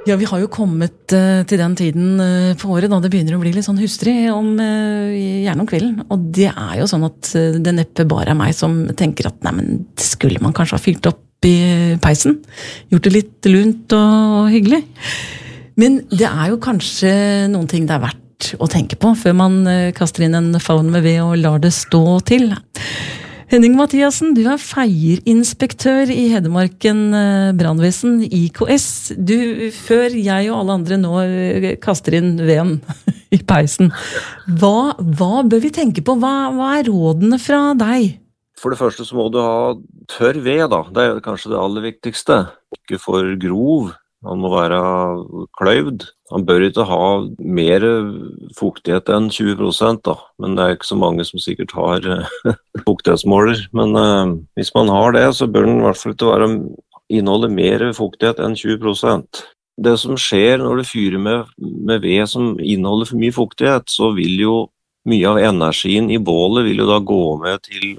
Ja, vi har jo kommet til den tiden på året da det begynner å bli litt sånn hustrig, gjerne om kvelden. Og det er jo sånn at det neppe bare er meg som tenker at nei, men skulle man kanskje ha fylt opp i peisen? Gjort det litt lunt og hyggelig? Men det er jo kanskje noen ting det er verdt å tenke på før man kaster inn en faun med ved og lar det stå til. Henning Mathiassen, du er feierinspektør i Hedmarken brandvesen, IKS. Du, før jeg og alle andre nå kaster inn veden i peisen, hva bør vi tenke på? Hva er rådene fra deg? For det første så må du ha tørr ved da, det er kanskje det aller viktigste. Ikke for grov, han må være kløyvd. Han bør ikke ha mer fuktighet enn 20% da, men det er ikke så mange som sikkert har fuktighetsmåler. Men hvis man har det, så bør den i hvert fall ikke inneholde mer fuktighet enn 20%. Det som skjer når du fyrer med ved som inneholder for mye fuktighet, så vil jo mye av energien i bålet vil jo da gå med til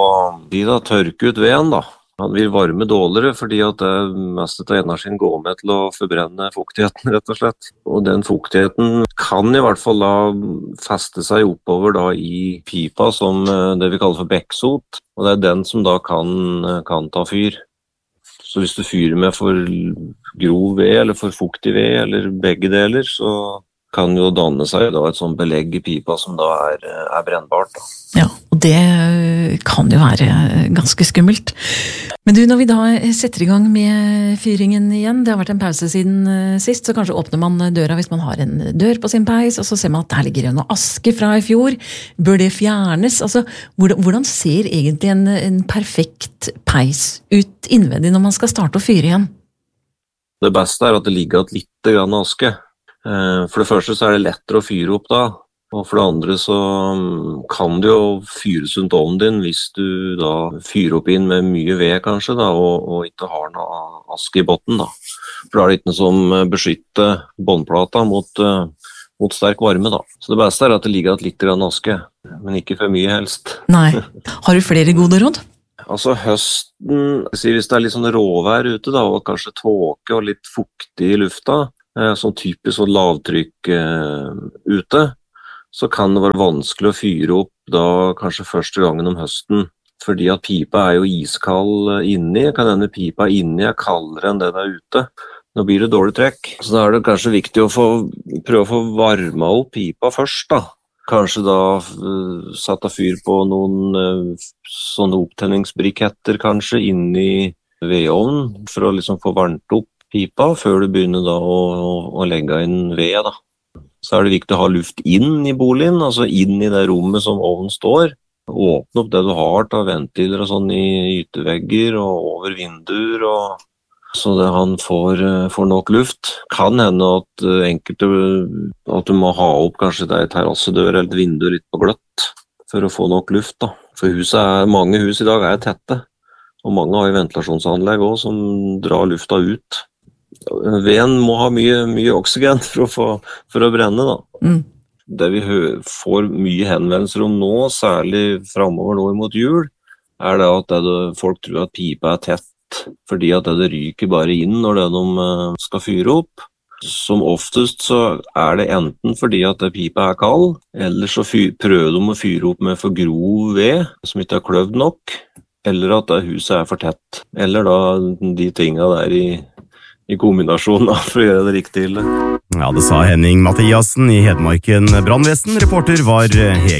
å tørke ut veden da. Han vil varme dårligere fordi at det meste av energien går med til å forbrenne fuktigheten, rett og slett. Og den fuktigheten kan i hvert fall da feste seg oppover da i pipa som det vi kaller for bekksot. Og det er den som da kan ta fyr. Så hvis du fyrer med for grov ved eller for fuktig ved eller begge deler, så kan jo danne seg da et sånt belegg i pipa som da er brennbart. Da. Ja, og det kan jo være ganske skummelt. Men du, når vi da setter i gang med fyringen igjen, det har vært en pause siden sist, så kanskje åpner man døra hvis man har en dør på sin peis, og så ser man at der ligger noe aske fra i fjor. Bør det fjernes? Altså, hvordan ser egentlig en perfekt peis ut innvendig når man skal starte å fyre igjen? Det beste er at det ligger litt grann aske. For det første så er det lettere å fyre opp da, og for det andre så kan det jo fyres rundt ovnen din hvis du da fyrer opp inn med mye ved kanskje da, og ikke har noe aske i botten da. For da er det ikke noe som beskytter båndplata mot sterk varme da. Så det beste er at det ligger litt grann aske, men ikke for mye helst. Nei. Har du flere gode råd? Altså høsten, hvis det er litt sånn råvær ute da, og kanskje tåke og litt fuktig i lufta, sånn typisk sånn lavtrykk ute, så kan det være vanskelig å fyre opp da kanskje første gangen om høsten, fordi at pipa er jo iskald inni, kan denne pipa inni er kaldere enn det der ute. Nå blir det dårlig trekk, så da er det kanskje viktig å prøve å få varma opp pipa først da. Kanskje da sette fyr på noen sånne opptenningsbriketter kanskje inni vedovnen, for å liksom få varmt opp pipa før du begynner da å legge inn ved da. Så er det viktig å ha luft inn i boligen, altså inn i det rommet som ovnen står. Åpne opp det du har av ventiler og sånn i yttervegger og over vinduer, så det han får nok luft. Kan hende at at du må ha opp kanskje det terrassedør eller et vindu litt på gløtt for å få nok luft da. For mange hus i dag er tette, og mange har jo ventilasjonsanlegg også som drar lufta ut. Veden må ha mye oksygen for å brenne da. Det vi får mye henvendelser om nå, særlig fremover nå mot jul, er det at folk tror at pipa er tett, fordi at det ryker bare inn når de skal fyre opp. Som oftest så er det enten fordi at pipa er kald, eller så prøver de å fyre opp med for grov ved, som ikke er kløvd nok, eller at huset er for tett, eller da de tingene der i kombinasjon da, for å gjøre det riktig ille. Ja, det sa Henning Mathiassen i Hedmarken brandvesen. Reporter var Hege